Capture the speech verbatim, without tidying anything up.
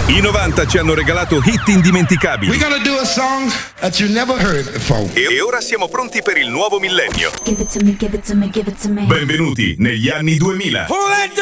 I novanta ci hanno regalato hit indimenticabili. We're gonna do a song that you never heard before. E ora siamo pronti per il nuovo millennio. Give it to me, give it to me, give it to me. Benvenuti negli anni duemila.